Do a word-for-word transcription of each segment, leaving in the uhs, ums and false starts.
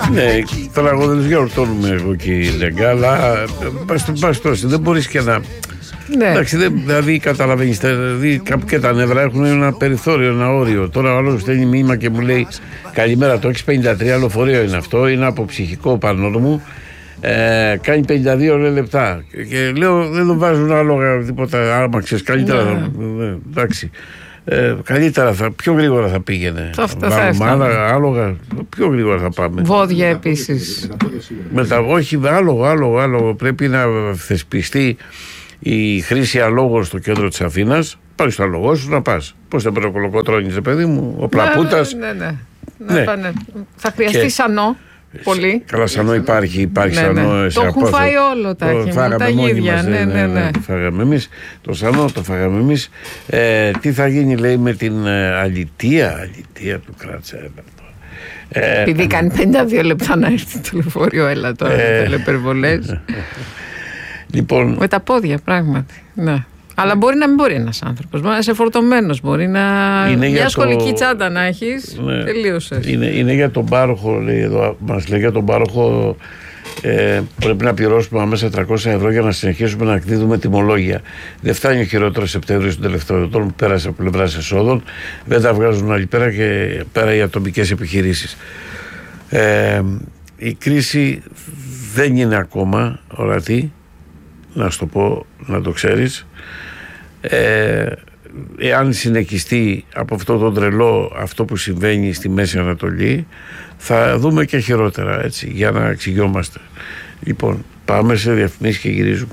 Ναι, τώρα εγώ δεν γιορτώνουμε εγώ και η Λέγκα, αλλά πας τόσο, δεν μπορείς και να... Ναι. Εντάξει, δεν, δηλαδή καταλαβαίνεις, δηλαδή και τα νεύρα έχουν ένα περιθώριο, ένα όριο. Τώρα ο άλλος στέλνει μήνυμα και μου λέει καλημέρα, το έχεις πενήντα τρία, λεωφορείο είναι αυτό, είναι από ψυχικό πάνω μου. Ε, κάνει πενήντα δύο λεπτά και λέω δεν το βάζουν άλογα τίποτα, άμα ξέρεις καλύτερα ναι. θα, εντάξει ε, καλύτερα θα, πιο γρήγορα θα πήγαινε βάλουμε άλλα, άλογα, πιο γρήγορα θα πάμε, βόδια επίσης Μετα, όχι άλογο, άλογο, άλογο πρέπει να θεσπιστεί η χρήση αλόγων στο κέντρο της Αθήνας. Πάρεις το αλογό σου να πας, πώς δεν προκολοκοτρώνεις ρε παιδί μου, ο πλαπούτας ναι, ναι, ναι. Ναι. Ναι. Ναι. Θα χρειαστεί και... σανό. Πολύ. Καλά, σανό υπάρχει, υπάρχει ναι, σανό. Ναι. Το έχουν φάει όλο τα χειμώνα, τα γύρια. Ναι, ναι, ναι. Το φάγαμε εμείς. Το σανό το φάγαμε εμείς. Ε, τι θα γίνει, λέει, με την ε, αλητεία, αλητεία του κράτσα. Ε, Επειδή ε, κάνει πενήντα δύο λεπτά να έρθει το λεωφορείο, έλα τώρα, ε, τελεπερβολές. Λοιπόν. Με τα πόδια, πράγματι. Ναι. Αλλά μπορεί να μην μπορεί ένας άνθρωπος. Μπορεί να είσαι φορτωμένος. Μπορεί να. Είναι μια σχολική το... τσάντα να έχεις. Ναι. Τελείωσες. Είναι, είναι για τον πάροχο, λέει εδώ. Μας λέει για τον πάροχο. Ε, πρέπει να πληρώσουμε αμέσα τριακόσια ευρώ για να συνεχίσουμε να εκδίδουμε τιμολόγια. Δεν φτάνει ο χειρότερος Σεπτέμβριος των τελευταίων ετών που πέρασε από πλευράς εσόδων. Δεν τα βγάζουν άλλη πέρα και πέρα οι ατομικές επιχειρήσεις. Ε, η κρίση δεν είναι ακόμα ορατή. Να σου το πω, να το ξέρεις. Ε, εάν συνεχιστεί από αυτό το τρελό αυτό που συμβαίνει στη Μέση Ανατολή, θα δούμε και χειρότερα, έτσι, για να εξηγιόμαστε. Λοιπόν, πάμε σε διαφημίσεις και γυρίζουμε.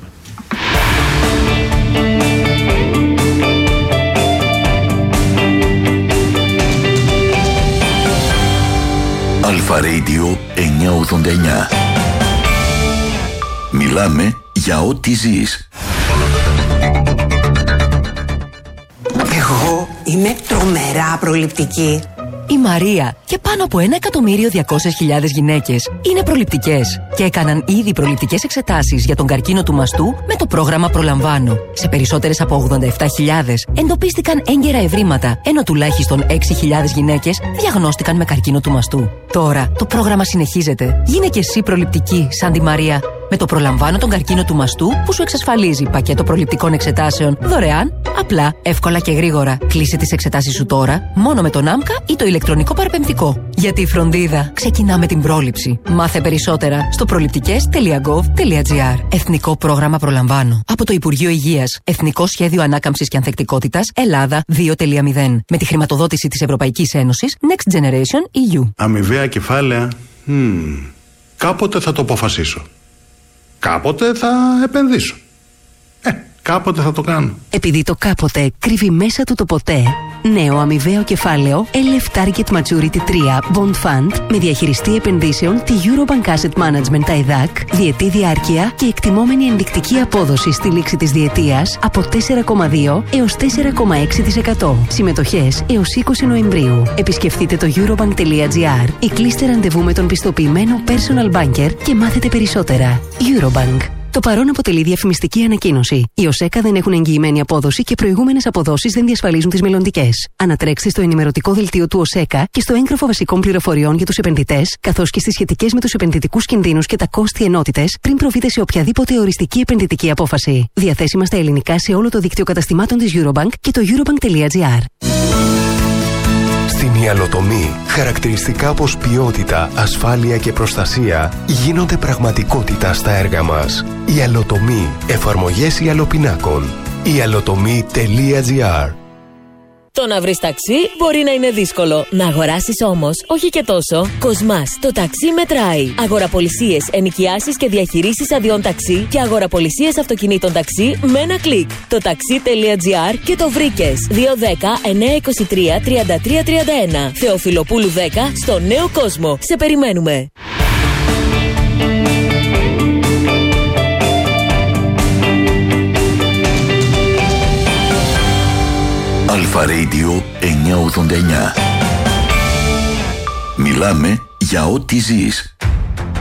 Αλφα Radio εννιακόσια ογδόντα εννιά. Μιλάμε για ό,τι ζεις. Εγώ είμαι τρομερά προληπτική. Η Μαρία και πάνω από ένα εκατομμύριο διακόσιες χιλιάδες γυναίκες είναι προληπτικές και έκαναν ήδη προληπτικές εξετάσεις για τον καρκίνο του μαστού με το πρόγραμμα Προλαμβάνω. Σε περισσότερες από ογδόντα επτά χιλιάδες εντοπίστηκαν έγκαιρα ευρήματα, ενώ τουλάχιστον έξι χιλιάδες γυναίκες διαγνώστηκαν με καρκίνο του μαστού. Τώρα το πρόγραμμα συνεχίζεται. Γίνε και εσύ προληπτική σαν τη Μαρία. Με το Προλαμβάνω τον καρκίνο του μαστού που σου εξασφαλίζει πακέτο προληπτικών εξετάσεων δωρεάν, απλά, εύκολα και γρήγορα. Κλείσε τις εξετάσεις σου τώρα μόνο με τον ΆΜΚΑ ή το ηλεκτρονικό παραπεμπτικό. Γιατί η φροντίδα ξεκινά με την πρόληψη. Μάθε περισσότερα στο προληπτικές τελεία γκοβ τελεία τζι άρ. Εθνικό πρόγραμμα Προλαμβάνω. Από το Υπουργείο Υγείας. Εθνικό Σχέδιο Ανάκαμψης και Ανθεκτικότητας Ελλάδα δύο κόμμα μηδέν. Με τη χρηματοδότηση της Ευρωπαϊκής Ένωσης Next Generation ι γιου. Αμοιβαία κεφάλαια. Hmm. Κάποτε θα το αποφασίσω. Κάποτε θα επενδύσω. Ε, κάποτε θα το κάνω. Επειδή το κάποτε κρύβει μέσα του το ποτέ, νέο αμοιβαίο κεφάλαιο ελ εφ Target Maturity τρία Bond Fund με διαχειριστή επενδύσεων τη Eurobank Asset Management τα ΕΔΑΚ, διετή διάρκεια και εκτιμόμενη ενδεικτική απόδοση στη λήξη της διετίας από τέσσερα κόμμα δύο έως τέσσερα κόμμα έξι τοις εκατό. Συμμετοχές έως είκοσι Νοεμβρίου. Επισκεφτείτε το eurobank τελεία τζι άρ ή κλείστε ραντεβού με τον πιστοποιημένο personal banker και μάθετε περισσότερα. Eurobank. Το παρόν αποτελεί διαφημιστική ανακοίνωση. Οι ΟΣΕΚΑ δεν έχουν εγγυημένη απόδοση και προηγούμενες αποδόσεις δεν διασφαλίζουν τις μελλοντικές. Ανατρέξτε στο ενημερωτικό δελτίο του ΟΣΕΚΑ και στο έγγραφο βασικών πληροφοριών για τους επενδυτές, καθώς και στις σχετικές με τους επενδυτικούς κινδύνους και τα κόστη ενότητες, πριν προβείτε σε οποιαδήποτε οριστική επενδυτική απόφαση. Διαθέσιμα στα ελληνικά σε όλο το δίκτυο καταστημάτων της Eurobank και το eurobank τελεία τζι άρ. Στην Ιαλοτομή, χαρακτηριστικά όπως ποιότητα, ασφάλεια και προστασία γίνονται πραγματικότητα στα έργα μας. Ιαλοτομή, εφαρμογές ιαλοπινάκων. ιαλοτομή τελεία τζι άρ. Το να βρεις ταξί μπορεί να είναι δύσκολο. Να αγοράσεις όμως όχι και τόσο. Κοσμάς, το ταξί μετράει. Αγοραπολισίες, ενοικιάσεις και διαχειρήσεις αδειών ταξί και αγοραπολισίες αυτοκινήτων ταξί με ένα κλικ. Το ταξί τελεία τζι άρ και το βρήκες. δύο ένα μηδέν εννιά δύο τρία τριάντα τρία τριάντα ένα. Θεοφιλοπούλου δέκα στο Νέο Κόσμο. Σε περιμένουμε. Αλφα Radio εννιακόσια ογδόντα εννιά. Μιλάμε για ό,τι ζεις.